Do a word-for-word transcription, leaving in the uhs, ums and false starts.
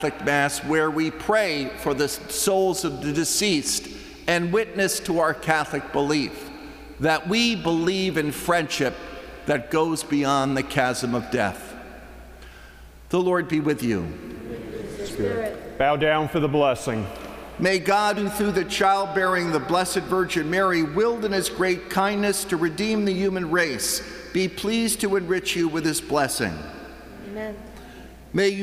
Catholic Mass, where we pray for the souls of the deceased and witness to our Catholic belief that we believe in friendship that goes beyond the chasm of death. The Lord be with you. Spirit. Bow down for the blessing. May God, who through the childbearing the Blessed Virgin Mary willed in his great kindness to redeem the human race, be pleased to enrich you with his blessing. Amen. May you